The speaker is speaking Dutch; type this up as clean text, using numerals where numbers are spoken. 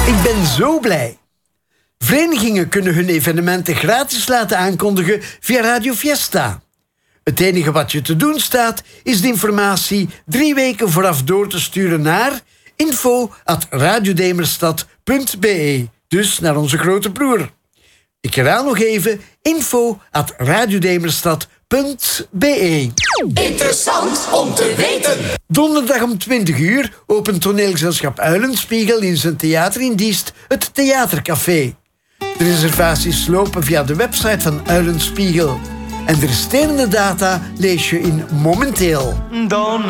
Ik ben zo blij. Verenigingen kunnen hun evenementen gratis laten aankondigen via Radio Fiesta. Het enige wat je te doen staat, is de informatie 3 weken vooraf door te sturen naar info@radiodemerstad.be. Dus naar onze grote broer. Ik herhaal nog even, info@radiodemerstad.be. Interessant om te weten. Donderdag om 20 uur opent toneelgezelschap Uilenspiegel in zijn theater in Diest het Theatercafé. De reservaties lopen via de website van Uilenspiegel. En de resterende data lees je in Momenteel.